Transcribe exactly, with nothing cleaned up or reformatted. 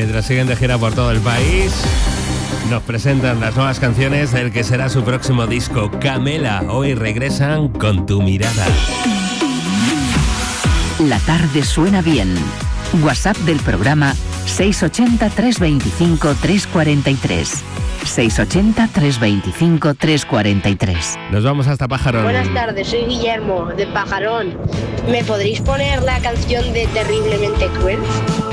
mientras siguen de gira por todo el país, nos presentan las nuevas canciones del que será su próximo disco, Camela. Hoy regresan con Tu Mirada. La tarde suena bien. WhatsApp del programa seis ocho cero, tres dos cinco, tres cuatro tres. seis ocho cero, tres dos cinco, tres cuatro tres. Nos vamos hasta Pajarón. Buenas tardes, soy Guillermo de Pajarón. ¿Me podréis poner la canción de Terriblemente Cruel?